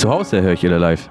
Zu Hause höre ich Iller live.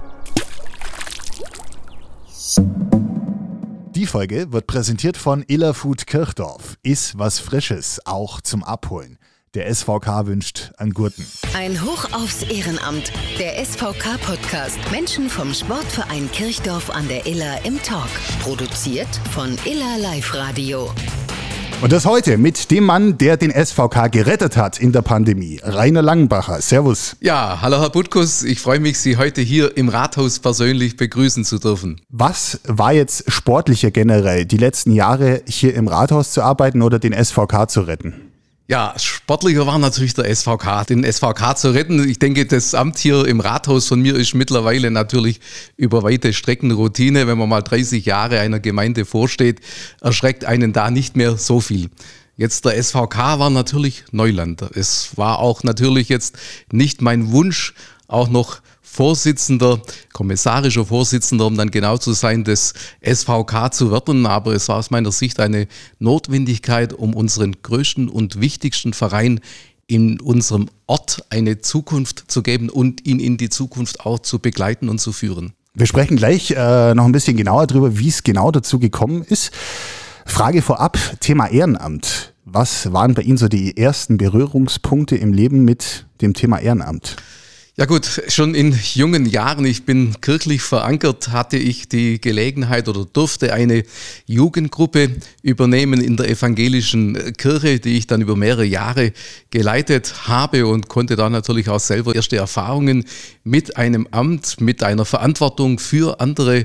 Die Folge wird präsentiert von Iller Food Kirchdorf. Iss was Frisches, auch zum Abholen. Der SVK wünscht an Gurten. Ein Hoch aufs Ehrenamt. Der SVK-Podcast. Menschen vom Sportverein Kirchdorf an der Iller im Talk. Produziert von Iller Live Radio. Und das heute mit dem Mann, der den SVK gerettet hat in der Pandemie. Rainer Langenbacher. Servus. Ja, hallo Herr Butkus. Ich freue mich, Sie heute hier im Rathaus persönlich begrüßen zu dürfen. Was war jetzt sportlicher generell, die letzten Jahre hier im Rathaus zu arbeiten oder den SVK zu retten? Ja, sportlicher war natürlich der SVK, den SVK zu retten. Ich denke, das Amt hier im Rathaus von mir ist mittlerweile natürlich über weite Strecken Routine. Wenn man mal 30 Jahre einer Gemeinde vorsteht, erschreckt einen da nicht mehr so viel. Jetzt der SVK war natürlich Neuland. Es war auch natürlich jetzt nicht mein Wunsch, auch noch kommissarischer Vorsitzender, um dann genau zu sein, des SVK zu werden. Aber es war aus meiner Sicht eine Notwendigkeit, um unseren größten und wichtigsten Verein in unserem Ort eine Zukunft zu geben und ihn in die Zukunft auch zu begleiten und zu führen. Wir sprechen gleich noch ein bisschen genauer darüber, wie es genau dazu gekommen ist. Frage vorab, Thema Ehrenamt. Was waren bei Ihnen so die ersten Berührungspunkte im Leben mit dem Thema Ehrenamt? Ja gut, schon in jungen Jahren, ich bin kirchlich verankert, hatte ich die Gelegenheit oder durfte eine Jugendgruppe übernehmen in der evangelischen Kirche, die ich dann über mehrere Jahre geleitet habe und konnte da natürlich auch selber erste Erfahrungen mit einem Amt, mit einer Verantwortung für andere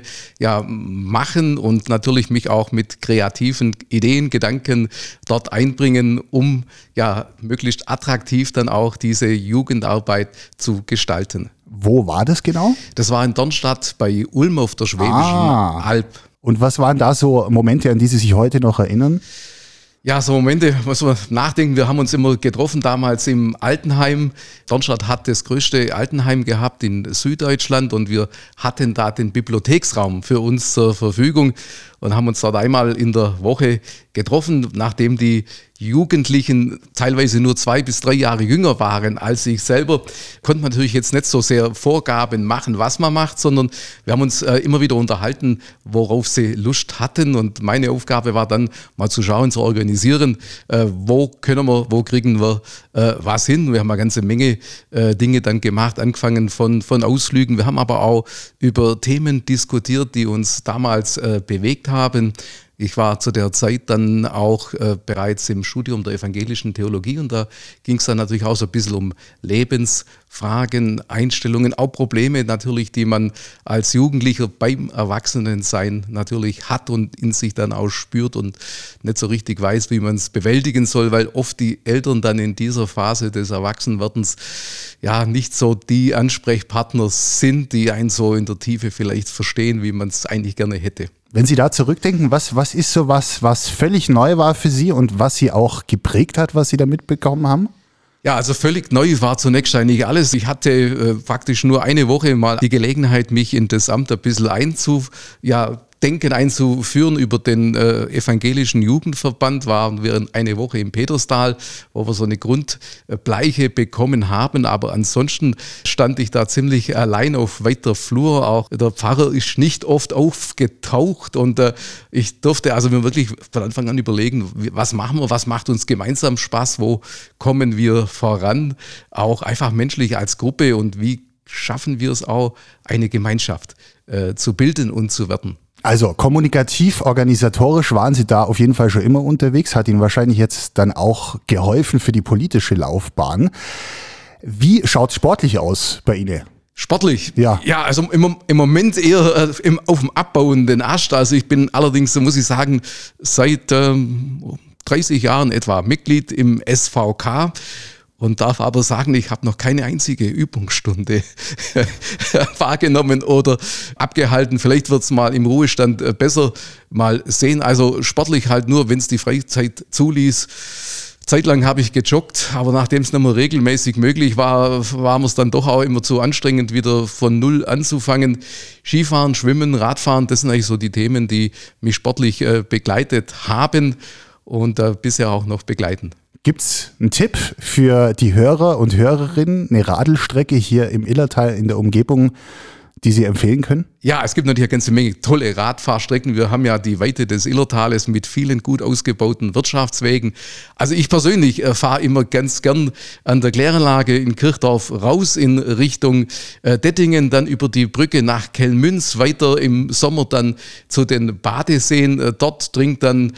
machen und natürlich mich auch mit kreativen Ideen, Gedanken dort einbringen, um möglichst attraktiv dann auch diese Jugendarbeit zu gestalten. Wo war das genau? Das war in Dornstadt bei Ulm auf der Schwäbischen Alb. Und was waren da so Momente, an die Sie sich heute noch erinnern? Ja, so Momente, muss man nachdenken. Wir haben uns immer getroffen damals im Altenheim. Dornstadt hat das größte Altenheim gehabt in Süddeutschland und wir hatten da den Bibliotheksraum für uns zur Verfügung und haben uns dort einmal in der Woche getroffen, nachdem die Jugendlichen teilweise nur 2 bis 3 Jahre jünger waren als ich selber, konnte man natürlich jetzt nicht so sehr Vorgaben machen, was man macht, sondern wir haben uns immer wieder unterhalten, worauf sie Lust hatten und meine Aufgabe war dann mal zu schauen, zu organisieren, wo kriegen wir was hin. Wir haben eine ganze Menge Dinge dann gemacht, angefangen von Ausflügen. Wir haben aber auch über Themen diskutiert, die uns damals bewegt haben. Ich war zu der Zeit dann auch bereits im Studium der evangelischen Theologie und da ging es dann natürlich auch so ein bisschen um Lebensfragen, Einstellungen, auch Probleme natürlich, die man als Jugendlicher beim Erwachsenensein natürlich hat und in sich dann auch spürt und nicht so richtig weiß, wie man es bewältigen soll, weil oft die Eltern dann in dieser Phase des Erwachsenwerdens nicht so die Ansprechpartner sind, die einen so in der Tiefe vielleicht verstehen, wie man es eigentlich gerne hätte. Wenn Sie da zurückdenken, was ist so was völlig neu war für Sie und was Sie auch geprägt hat, was Sie da mitbekommen haben? Ja, also völlig neu war zunächst eigentlich alles. Ich hatte praktisch nur eine Woche mal die Gelegenheit, mich in das Amt ein bisschen einzuführen über den evangelischen Jugendverband, waren wir eine Woche im Peterstal, wo wir so eine Grundbleiche bekommen haben, aber ansonsten stand ich da ziemlich allein auf weiter Flur, auch der Pfarrer ist nicht oft aufgetaucht und ich durfte also mir wirklich von Anfang an überlegen, was machen wir, was macht uns gemeinsam Spaß, wo kommen wir voran, auch einfach menschlich als Gruppe und wie schaffen wir es auch, eine Gemeinschaft zu bilden und zu werden. Also kommunikativ, organisatorisch waren Sie da auf jeden Fall schon immer unterwegs, hat Ihnen wahrscheinlich jetzt dann auch geholfen für die politische Laufbahn. Wie schaut es sportlich aus bei Ihnen? Sportlich? Ja. Ja, also im Moment eher auf dem abbauenden Ast. Also ich bin allerdings, muss ich sagen, seit 30 Jahren etwa Mitglied im SVK. Und darf aber sagen, ich habe noch keine einzige Übungsstunde wahrgenommen oder abgehalten. Vielleicht wird es mal im Ruhestand besser mal sehen. Also sportlich halt nur, wenn es die Freizeit zuließ. Zeitlang habe ich gejoggt, aber nachdem es nicht mehr regelmäßig möglich war, war mir es dann doch auch immer zu anstrengend, wieder von Null anzufangen. Skifahren, Schwimmen, Radfahren, das sind eigentlich so die Themen, die mich sportlich begleitet haben und bisher auch noch begleiten. Gibt's einen Tipp für die Hörer und Hörerinnen, eine Radelstrecke hier im Illertal in der Umgebung, die Sie empfehlen können? Ja, es gibt natürlich eine ganze Menge tolle Radfahrstrecken. Wir haben ja die Weite des Illertales mit vielen gut ausgebauten Wirtschaftswegen. Also ich persönlich fahre immer ganz gern an der Kläranlage in Kirchdorf raus in Richtung Dettingen, dann über die Brücke nach Kellmünz, weiter im Sommer dann zu den Badeseen. Dort trinkt dann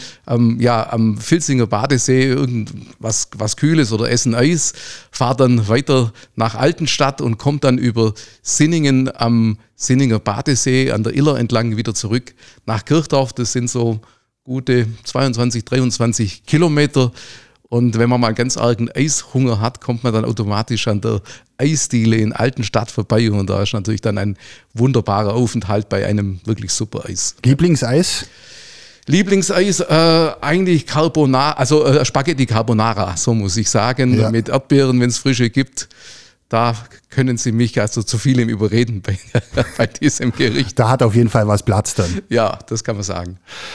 am Vilsinger Badesee irgendwas Kühles oder essen Eis, fahre dann weiter nach Altenstadt und komme dann über Sinningen am Sinninger Badesee an der Iller entlang wieder zurück nach Kirchdorf. Das sind so gute 22, 23 Kilometer. Und wenn man mal ganz argen Eishunger hat, kommt man dann automatisch an der Eisdiele in Altenstadt vorbei. Und da ist natürlich dann ein wunderbarer Aufenthalt bei einem wirklich super Eis. Lieblingseis? Lieblingseis eigentlich Carbonara, also Spaghetti Carbonara, so muss ich sagen, ja. Mit Erdbeeren, wenn es frische gibt. Da können Sie mich also zu vielem überreden bei diesem Gericht. Da hat auf jeden Fall was Platz dann. Ja, das kann man sagen.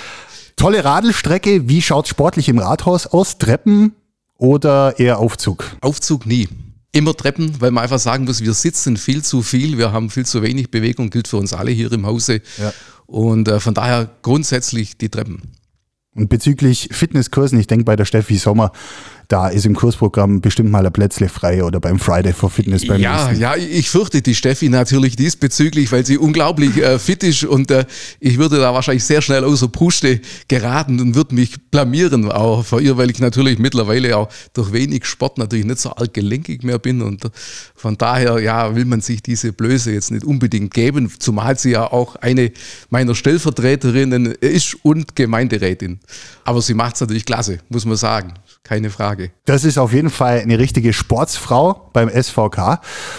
Tolle Radelstrecke. Wie schaut es sportlich im Rathaus aus? Treppen oder eher Aufzug? Aufzug nie. Immer Treppen, weil man einfach sagen muss, wir sitzen viel zu viel, wir haben viel zu wenig Bewegung, gilt für uns alle hier im Hause. Ja. Und von daher grundsätzlich die Treppen. Und bezüglich Fitnesskursen, ich denke bei der Steffi Sommer, da ist im Kursprogramm bestimmt mal ein Plätzle frei oder beim Friday for Fitness beim nächsten. Ja, ich fürchte die Steffi natürlich diesbezüglich, weil sie unglaublich fit ist und ich würde da wahrscheinlich sehr schnell außer Puste geraten und würde mich blamieren auch vor ihr, weil ich natürlich mittlerweile auch durch wenig Sport natürlich nicht so arg gelenkig mehr bin und von daher will man sich diese Blöße jetzt nicht unbedingt geben, zumal sie ja auch eine meiner Stellvertreterinnen ist und Gemeinderätin. Aber sie macht es natürlich klasse, muss man sagen. Keine Frage. Das ist auf jeden Fall eine richtige Sportsfrau beim SVK.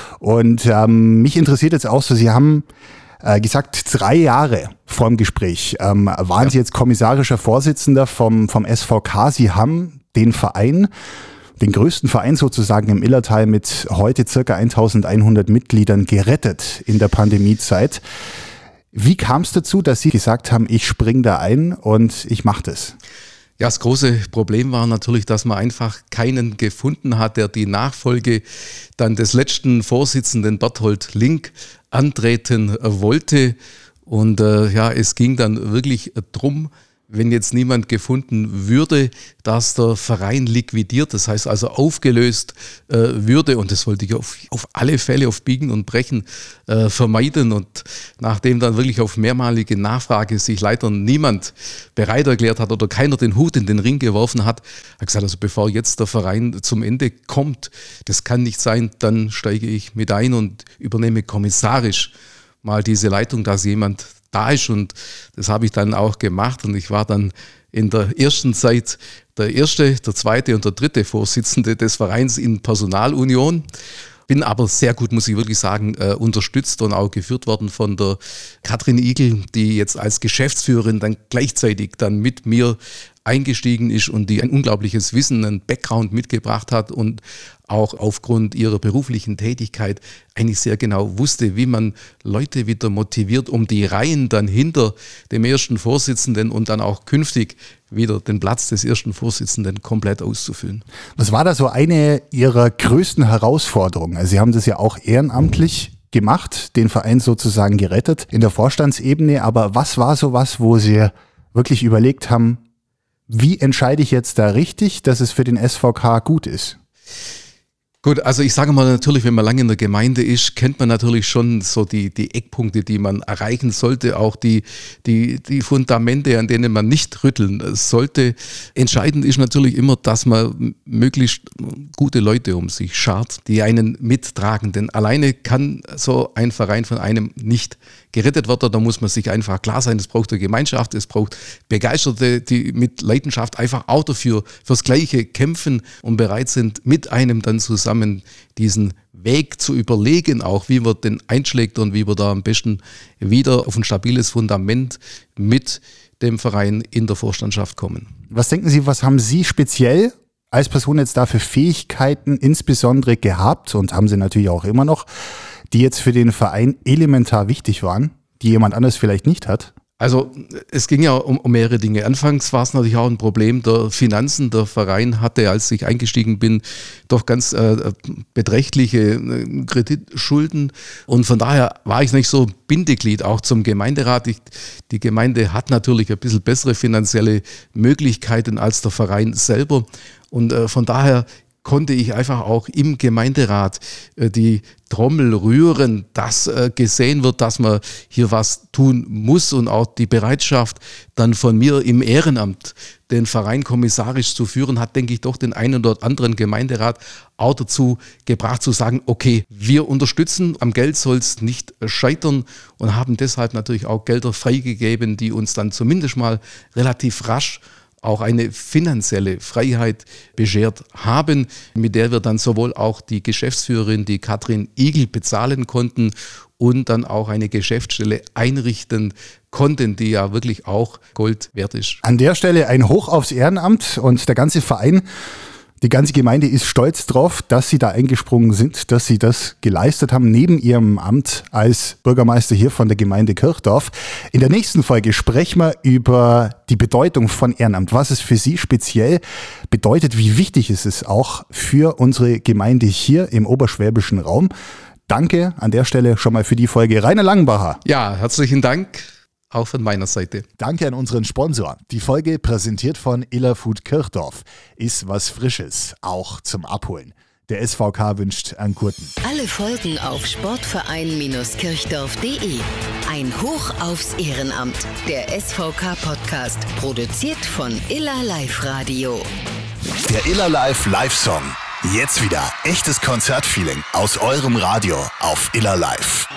Und mich interessiert jetzt auch so, Sie haben gesagt, 3 Jahre vor dem Gespräch waren Sie jetzt kommissarischer Vorsitzender vom SVK. Sie haben den Verein, den größten Verein sozusagen im Illertal mit heute circa 1100 Mitgliedern gerettet in der Pandemiezeit. Wie kam es dazu, dass Sie gesagt haben, ich springe da ein und ich mache das? Ja, das große Problem war natürlich, dass man einfach keinen gefunden hat, der die Nachfolge dann des letzten Vorsitzenden Berthold Link antreten wollte. Und es ging dann wirklich drum, wenn jetzt niemand gefunden würde, dass der Verein liquidiert, das heißt also aufgelöst würde. Und das wollte ich auf alle Fälle auf Biegen und Brechen vermeiden. Und nachdem dann wirklich auf mehrmalige Nachfrage sich leider niemand bereit erklärt hat oder keiner den Hut in den Ring geworfen hat, habe ich gesagt, also bevor jetzt der Verein zum Ende kommt, das kann nicht sein, dann steige ich mit ein und übernehme kommissarisch mal diese Leitung, dass jemand da ist und das habe ich dann auch gemacht und ich war dann in der ersten Zeit der erste, der zweite und der dritte Vorsitzende des Vereins in Personalunion. Bin aber sehr gut, muss ich wirklich sagen, unterstützt und auch geführt worden von der Katrin Igel, die jetzt als Geschäftsführerin dann gleichzeitig dann mit mir eingestiegen ist und die ein unglaubliches Wissen, einen Background mitgebracht hat und auch aufgrund ihrer beruflichen Tätigkeit eigentlich sehr genau wusste, wie man Leute wieder motiviert, um die Reihen dann hinter dem ersten Vorsitzenden und dann auch künftig wieder den Platz des ersten Vorsitzenden komplett auszufüllen. Was war da so eine Ihrer größten Herausforderungen? Also Sie haben das ja auch ehrenamtlich gemacht, den Verein sozusagen gerettet in der Vorstandsebene, aber was war so was, wo Sie wirklich überlegt haben, wie entscheide ich jetzt da richtig, dass es für den SVK gut ist? Gut, also ich sage mal natürlich, wenn man lange in der Gemeinde ist, kennt man natürlich schon so die Eckpunkte, die man erreichen sollte, auch die Fundamente, an denen man nicht rütteln sollte. Entscheidend ist natürlich immer, dass man möglichst gute Leute um sich schart, die einen mittragen. Denn alleine kann so ein Verein von einem nicht gerettet werden. Da muss man sich einfach klar sein, es braucht eine Gemeinschaft, es braucht Begeisterte, die mit Leidenschaft einfach auch fürs Gleiche kämpfen und bereit sind, mit einem dann zusammen diesen Weg zu überlegen, auch wie man den einschlägt und wie wir da am besten wieder auf ein stabiles Fundament mit dem Verein in der Vorstandschaft kommen. Was denken Sie, was haben Sie speziell als Person jetzt da für Fähigkeiten insbesondere gehabt und haben Sie natürlich auch immer noch, die jetzt für den Verein elementar wichtig waren, die jemand anders vielleicht nicht hat? Also es ging ja um mehrere Dinge. Anfangs war es natürlich auch ein Problem der Finanzen. Der Verein hatte, als ich eingestiegen bin, doch ganz beträchtliche Kreditschulden. Und von daher war ich nicht so Bindeglied auch zum Gemeinderat. Die Gemeinde hat natürlich ein bisschen bessere finanzielle Möglichkeiten als der Verein selber. Und von daher konnte ich einfach auch im Gemeinderat die Trommel rühren, dass gesehen wird, dass man hier was tun muss und auch die Bereitschaft dann von mir im Ehrenamt den Verein kommissarisch zu führen, hat, denke ich, doch den einen oder anderen Gemeinderat auch dazu gebracht zu sagen, okay, wir unterstützen, am Geld soll es nicht scheitern und haben deshalb natürlich auch Gelder freigegeben, die uns dann zumindest mal relativ rasch auch eine finanzielle Freiheit beschert haben, mit der wir dann sowohl auch die Geschäftsführerin, die Katrin Igel, bezahlen konnten und dann auch eine Geschäftsstelle einrichten konnten, die ja wirklich auch Gold wert ist. An der Stelle ein Hoch aufs Ehrenamt und der ganze Verein, die ganze Gemeinde ist stolz drauf, dass sie da eingesprungen sind, dass sie das geleistet haben, neben ihrem Amt als Bürgermeister hier von der Gemeinde Kirchdorf. In der nächsten Folge sprechen wir über die Bedeutung von Ehrenamt, was es für Sie speziell bedeutet, wie wichtig es ist auch für unsere Gemeinde hier im oberschwäbischen Raum. Danke an der Stelle schon mal für die Folge. Rainer Langenbacher. Ja, herzlichen Dank. Auch von meiner Seite. Danke an unseren Sponsor. Die Folge präsentiert von Iller Food Kirchdorf. Ist was Frisches, auch zum Abholen. Der SVK wünscht einen guten. Alle Folgen auf sportverein-kirchdorf.de. Ein Hoch aufs Ehrenamt. Der SVK-Podcast. Produziert von Iller Live Radio. Der Iller Live Live-Song. Jetzt wieder echtes Konzertfeeling aus eurem Radio auf Iller Live.